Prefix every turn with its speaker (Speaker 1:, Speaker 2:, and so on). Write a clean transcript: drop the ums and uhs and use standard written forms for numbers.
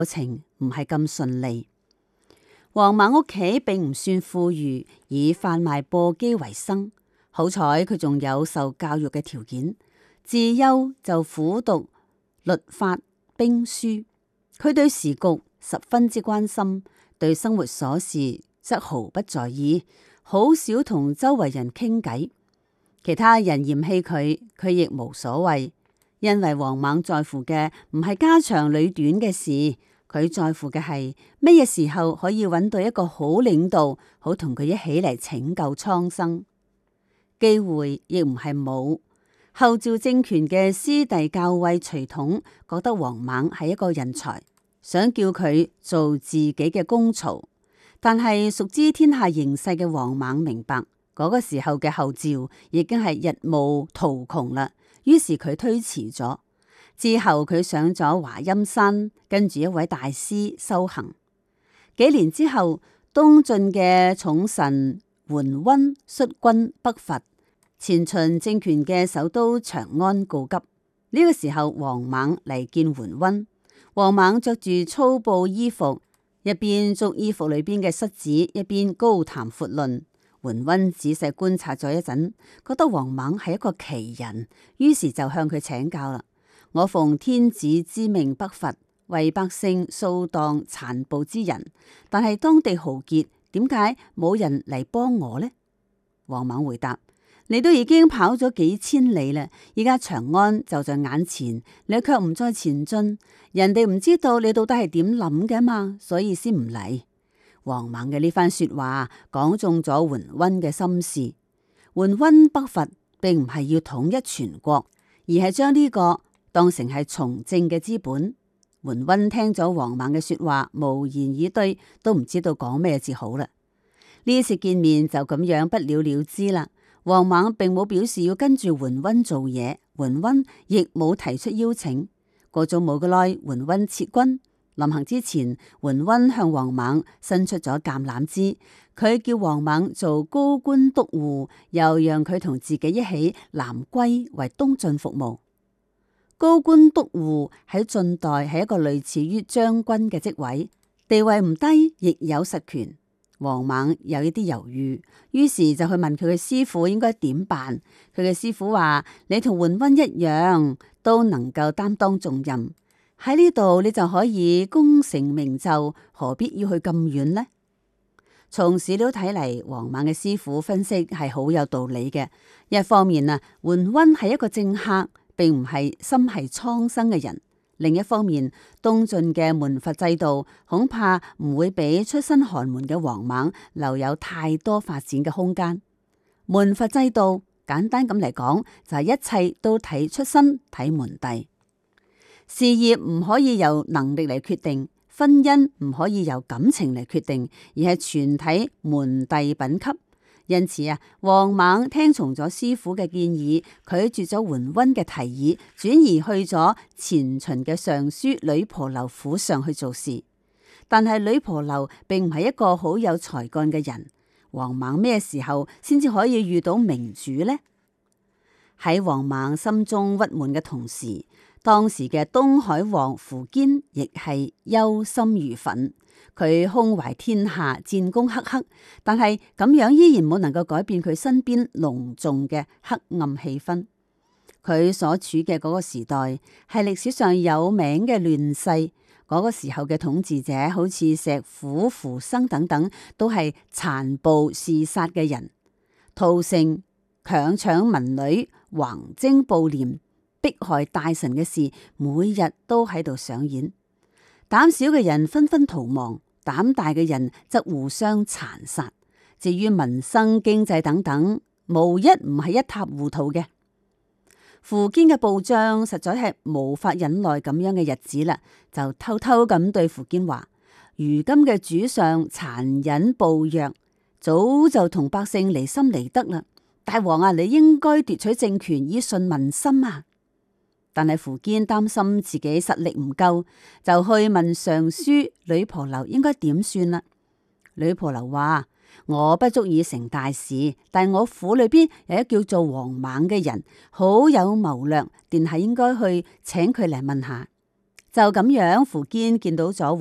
Speaker 1: 情唔係咁順利。王猛屋企並唔算富裕，以販賣簸箕為生。好彩佢仲有受教育嘅條件，自幼就苦讀律法兵書。佢對時局十分之關心，對生活瑣事則毫不在意，好少同周圍人傾偈。其他人嫌棄佢，佢亦無所謂，因為王猛在乎嘅唔係家長裏短嘅事，佢在乎嘅係乜嘢時候可以揾到一個好領導，好同佢一起嚟拯救蒼生。機會亦唔係冇。後趙政權嘅師弟校尉徐統覺得王猛係一個人才，想叫佢做自己嘅功曹。但係熟知天下形勢嘅王猛明白，嗰個時候嘅後趙已經係日暮途窮啦，於是佢推遲咗。之後佢上咗華陰山，跟住一位大師修行。幾年之後，東晉嘅寵臣桓溫率軍北伐，前秦政權嘅首都長安告急。呢個時候，王猛嚟見桓溫。王猛着住粗布衣服，一邊捉衣服裏邊嘅虱子，一邊高談闊論。桓溫仔細觀察咗一陣，覺得王猛係一個奇人，於是就向佢請教啦。我奉天子之命北伐，為百姓掃蕩殘暴之人，但係當地豪傑，點解冇人嚟幫我呢？王猛回答：你都已經跑咗幾千里啦，而家長安就在眼前，你卻唔再前進，人哋唔知道你到底係點諗嘅嘛，所以先唔嚟。王猛嘅呢番說話講中咗桓溫嘅心事。桓溫北伐並唔係要統一全國，而係將呢個當成係從政嘅資本。桓溫聽咗王猛嘅說話，無言以對，都唔知道講咩至好啦。呢次見面就咁樣不了了之啦。王猛並冇表示要跟住桓溫做嘢，桓溫亦冇提出邀請。過咗冇幾耐，桓溫撤軍。臨行之前，桓溫向王猛伸出咗橄欖枝，佢叫王猛做高官督護，又讓佢同自己一起南歸為東晉服務。高官督護喺晉代係一個類似於將軍嘅職位，地位唔低，亦有實權。王猛有一啲猶豫，於是就去問佢嘅師傅應該點辦。佢嘅師傅話：你同桓溫一樣，都能夠擔當重任。喺呢度你就可以功成名就，何必要去咁遠呢？從史料睇嚟，王猛嘅師傅分析係好有道理嘅。一方面啊，桓溫係一個政客，並唔係心繫蒼生嘅人；另一方面，東晉嘅門閥制度恐怕唔會俾出身寒門嘅王猛留有太多發展嘅空間。門閥制度簡單咁嚟講，就係一切都睇出身，睇門第。事業唔可以由能力嚟決定，婚姻唔可以由感情嚟決定，而係全睇門第品級。因此啊，王猛聽從咗師傅嘅建議，拒絕咗桓溫嘅提議，轉而去咗前秦嘅尚書呂婆樓府上去做事。但係呂婆樓並唔係一個好有才幹嘅人，王猛咩時候先至可以遇到明主呢？喺王猛心中鬱悶嘅同時，當時嘅東海王苻堅亦係憂心如焚。佢胸懷天下，戰功赫赫，但係咁樣依然冇能夠改變佢身邊濃重嘅黑暗氣氛。佢所處嘅嗰個時代係歷史上有名嘅亂世，嗰個時候嘅統治者好似石虎、扶生等等，都係殘暴嗜殺嘅人，屠城、強搶民女、橫徵暴斂、迫害大臣嘅事，每日都喺度上演。膽小嘅人紛紛逃亡，膽大嘅人則互相殘殺。至於民生經濟等等，無一唔係一塌糊塗嘅。苻堅嘅暴將實在係無法忍耐咁樣嘅日子啦，就偷偷咁對苻堅話：如今嘅主上殘忍暴虐，早就同百姓離心離德啦。大王啊，你應該奪取政權以順民心啊！但係苻堅擔心自己實力唔夠，就去問尚書呂婆樓應該點算啦。呂婆樓話：我不足以成大事，但我府裏邊有一叫做王猛嘅人，好有謀略，定係應該去請佢嚟問下。 就咁樣，苻堅見到咗